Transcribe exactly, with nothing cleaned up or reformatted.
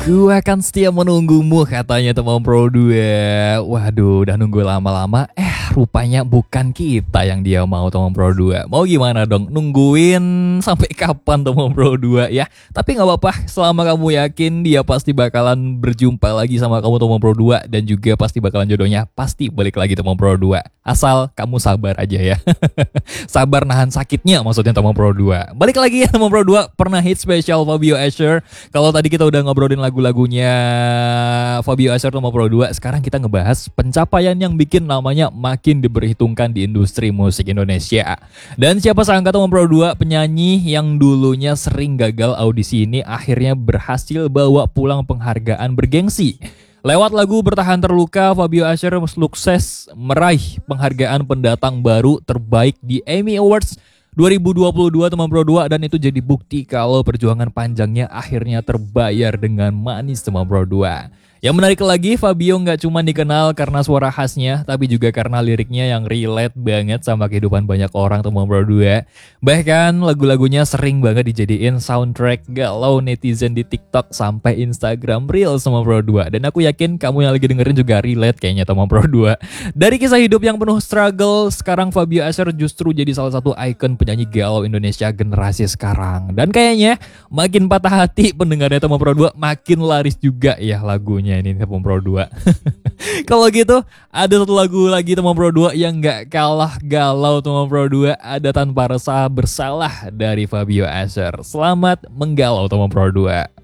Gue akan setia menunggumu katanya teman Pro dua. Waduh, udah nunggu lama-lama. Eh, rupanya bukan kita yang dia mau teman Pro dua. Mau gimana dong? Nungguin sampai kapan teman Pro dua ya? Tapi nggak apa-apa, selama kamu yakin dia pasti bakalan berjumpa lagi sama kamu teman Pro dua. Dan juga pasti bakalan jodohnya pasti balik lagi teman Pro dua. Asal kamu sabar aja ya. Sabar nahan sakitnya maksudnya teman Pro dua. Balik lagi ya teman Pro dua, pernah hit spesial Fabio Asher. Kalau tadi kita udah ngobrolin lagu-lagunya Fabio Asher sama Pro dua, sekarang kita ngebahas pencapaian yang bikin namanya makin diperhitungkan di industri musik Indonesia. Dan siapa sangka teman Pro dua, penyanyi yang dulunya sering gagal audisi ini akhirnya berhasil bawa pulang penghargaan bergengsi. Lewat lagu Bertahan Terluka, Fabio Asher sukses meraih penghargaan pendatang baru terbaik di Emmy Awards dua ribu dua puluh dua teman Pro dua, dan itu jadi bukti kalau perjuangan panjangnya akhirnya terbayar dengan manis teman Pro dua. Yang menarik lagi, Fabio nggak cuma dikenal karena suara khasnya, tapi juga karena liriknya yang relate banget sama kehidupan banyak orang teman Pro dua. Bahkan lagu-lagunya sering banget dijadiin soundtrack galau netizen di TikTok sampai Instagram Reels teman Pro dua. Dan aku yakin kamu yang lagi dengerin juga relate kayaknya teman Pro dua. Dari kisah hidup yang penuh struggle, sekarang Fabio Asher justru jadi salah satu ikon penyanyi galau Indonesia generasi sekarang. Dan kayaknya makin patah hati pendengarnya teman Pro dua, makin laris juga ya lagunya ini teman Pro dua. Kalau gitu, ada satu lagu lagi teman Pro dua yang gak kalah galau teman Pro dua, ada Tanpa Rasa Bersalah dari Fabio Asher. Selamat menggalau teman Pro dua.